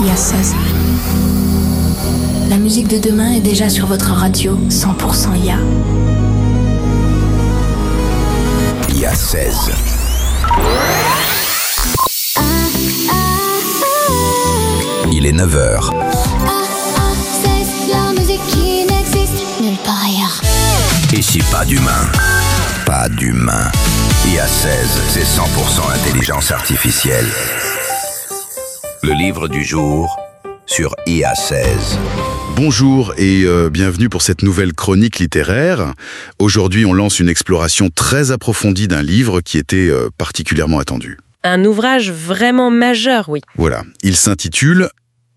IA16. La musique de demain est déjà sur votre radio 100% IA. IA16. Il est 9h. C'est la musique qui n'existe nulle part ailleurs. Ici, pas d'humain. Pas d'humain. IA16, c'est 100% intelligence artificielle. Le livre du jour sur IA16. Bonjour et bienvenue pour cette nouvelle chronique littéraire. Aujourd'hui, on lance une exploration très approfondie d'un livre qui était particulièrement attendu. Un ouvrage vraiment majeur, oui. Voilà, il s'intitule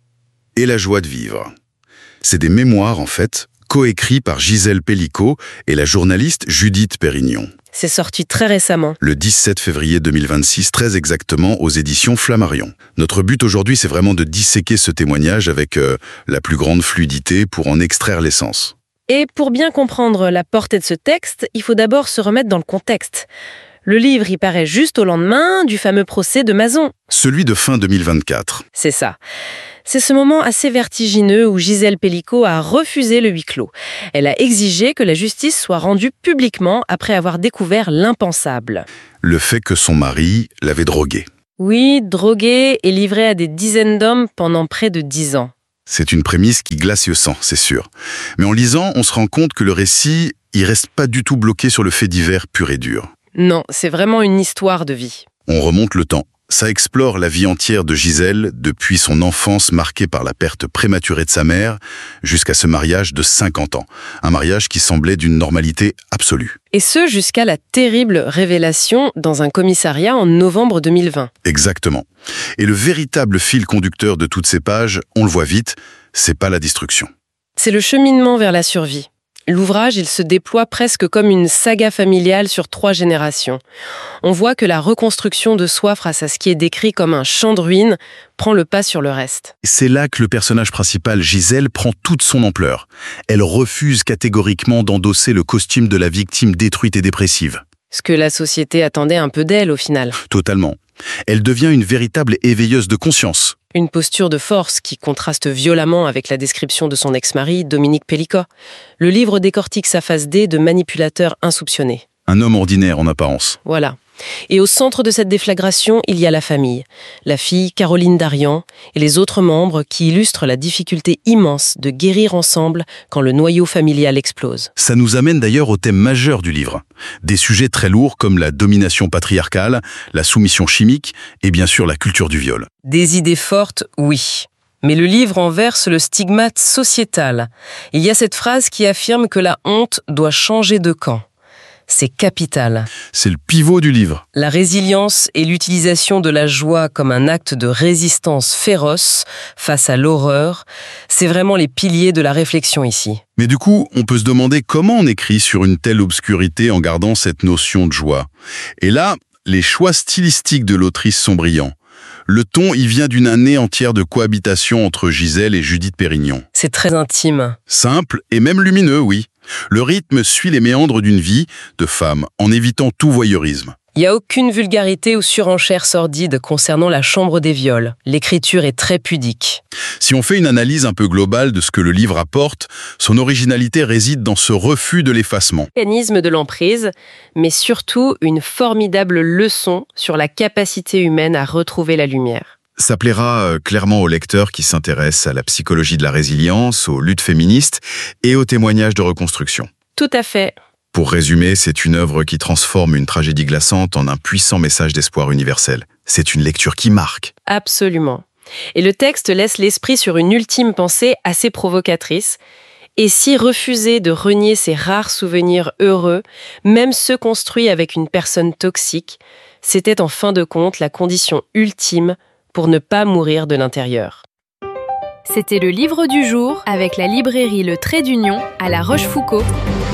« Et la joie de vivre ». C'est des mémoires, en fait, coécrits par Gisèle Pellicot et la journaliste Judith Pérignon. C'est sorti très récemment. Le 17 février 2026, très exactement, aux éditions Flammarion. Notre but aujourd'hui, c'est vraiment de disséquer ce témoignage avec la plus grande fluidité pour en extraire l'essence. Et pour bien comprendre la portée de ce texte, il faut d'abord se remettre dans le contexte. Le livre y paraît juste au lendemain du fameux procès de Mazon. Celui de fin 2024. C'est ça. C'est ce moment assez vertigineux où Gisèle Pellicot a refusé le huis clos. Elle a exigé que la justice soit rendue publiquement après avoir découvert l'impensable. Le fait que son mari l'avait droguée. Oui, droguée et livrée à des dizaines d'hommes pendant près de 10 ans. C'est une prémisse qui glace le sang, c'est sûr. Mais en lisant, on se rend compte que le récit, il reste pas du tout bloqué sur le fait divers pur et dur. Non, c'est vraiment une histoire de vie. On remonte le temps. Ça explore la vie entière de Gisèle, depuis son enfance marquée par la perte prématurée de sa mère, jusqu'à ce mariage de 50 ans. Un mariage qui semblait d'une normalité absolue. Et ce, jusqu'à la terrible révélation dans un commissariat en novembre 2020. Exactement. Et le véritable fil conducteur de toutes ces pages, on le voit vite, c'est pas la destruction. C'est le cheminement vers la survie. L'ouvrage, il se déploie presque comme une saga familiale sur 3 générations. On voit que la reconstruction de soi face à ce qui est décrit comme un champ de ruines prend le pas sur le reste. C'est là que le personnage principal, Gisèle, prend toute son ampleur. Elle refuse catégoriquement d'endosser le costume de la victime détruite et dépressive. Ce que la société attendait un peu d'elle, au final. Totalement. Elle devient une véritable éveilleuse de conscience. Une posture de force qui contraste violemment avec la description de son ex-mari, Dominique Pellicot. Le livre décortique sa face D de manipulateur insoupçonné. Un homme ordinaire en apparence. Voilà. Et au centre de cette déflagration, il y a la famille. La fille Caroline Darian et les autres membres qui illustrent la difficulté immense de guérir ensemble quand le noyau familial explose. Ça nous amène d'ailleurs au thème majeur du livre. Des sujets très lourds comme la domination patriarcale, la soumission chimique et bien sûr la culture du viol. Des idées fortes, oui. Mais le livre en verse le stigmate sociétal. Il y a cette phrase qui affirme que la honte doit changer de camp. C'est capital. C'est le pivot du livre. La résilience et l'utilisation de la joie comme un acte de résistance féroce face à l'horreur, c'est vraiment les piliers de la réflexion ici. Mais du coup, on peut se demander comment on écrit sur une telle obscurité en gardant cette notion de joie. Et là, les choix stylistiques de l'autrice sont brillants. Le ton, il vient d'une année entière de cohabitation entre Gisèle et Judith Pérignon. C'est très intime. Simple et même lumineux, oui. Le rythme suit les méandres d'une vie de femme, en évitant tout voyeurisme. Il n'y a aucune vulgarité ou surenchère sordide concernant la chambre des viols. L'écriture est très pudique. Si on fait une analyse un peu globale de ce que le livre apporte, son originalité réside dans ce refus de l'effacement. Mécanisme de l'emprise, mais surtout une formidable leçon sur la capacité humaine à retrouver la lumière. Ça plaira clairement aux lecteurs qui s'intéressent à la psychologie de la résilience, aux luttes féministes et aux témoignages de reconstruction. Tout à fait. Pour résumer, c'est une œuvre qui transforme une tragédie glaçante en un puissant message d'espoir universel. C'est une lecture qui marque. Absolument. Et le texte laisse l'esprit sur une ultime pensée assez provocatrice. Et si refuser de renier ces rares souvenirs heureux, même ceux construits avec une personne toxique, c'était en fin de compte la condition ultime pour ne pas mourir de l'intérieur. C'était le livre du jour avec la librairie Le Trait d'Union à La Rochefoucauld.